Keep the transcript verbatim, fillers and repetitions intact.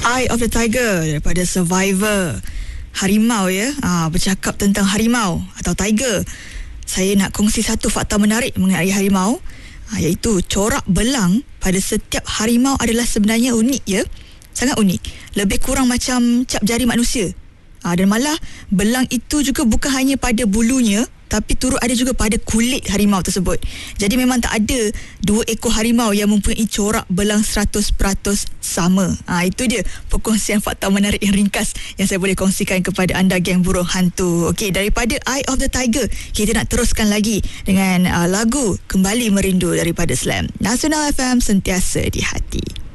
Eye of the Tiger daripada Survivor. Harimau ya, ha, bercakap tentang harimau atau tiger. Saya nak kongsi satu fakta menarik mengenai harimau, ha, iaitu corak belang pada setiap harimau adalah sebenarnya unik ya. Sangat unik. Lebih kurang macam cap jari manusia. Ha, dan malah belang itu juga bukan hanya pada bulunya, tapi turut ada juga pada kulit harimau tersebut. Jadi memang tak ada dua ekor harimau yang mempunyai corak belang seratus peratus sama. Ha, itu dia perkongsian fakta menarik yang ringkas yang saya boleh kongsikan kepada anda, geng burung hantu. Okey, daripada Eye of the Tiger, kita nak teruskan lagi dengan uh, lagu Kembali Merindu daripada Slam. Nasional F M, sentiasa di hati.